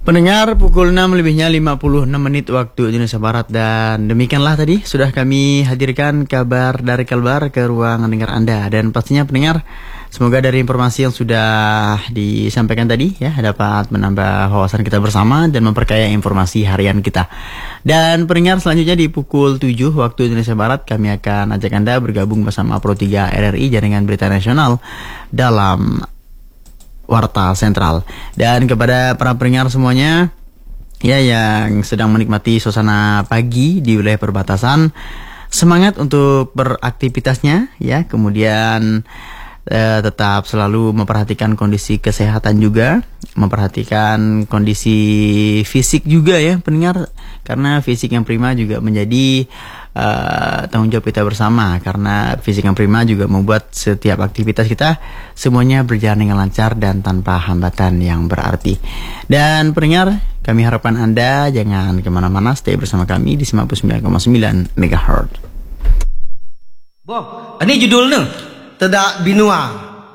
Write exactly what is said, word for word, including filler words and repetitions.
Pendengar, pukul enam lebihnya lima puluh enam menit waktu Indonesia Barat. Dan demikianlah tadi sudah kami hadirkan kabar dari Kalbar ke ruang dengar Anda. Dan pastinya pendengar, semoga dari informasi yang sudah disampaikan tadi ya dapat menambah wawasan kita bersama dan memperkaya informasi harian kita. Dan pendengar, selanjutnya di pukul tujuh waktu Indonesia Barat kami akan ajak Anda bergabung bersama Pro tiga R R I Jaringan Berita Nasional dalam Warta Sentral. Dan kepada para pendengar semuanya ya yang sedang menikmati suasana pagi di wilayah perbatasan, semangat untuk beraktivitasnya ya, kemudian eh, tetap selalu memperhatikan kondisi kesehatan juga, memperhatikan kondisi fisik juga ya pendengar, karena fisik yang prima juga menjadi uh, tanggung jawab kita bersama, karena fisik yang prima juga membuat setiap aktivitas kita semuanya berjalan dengan lancar dan tanpa hambatan yang berarti. Dan pendengar, kami harapkan Anda jangan kemana-mana, stay bersama kami di sembilan puluh sembilan koma sembilan megahertz. Boh, ini judulnya Tedak Binua.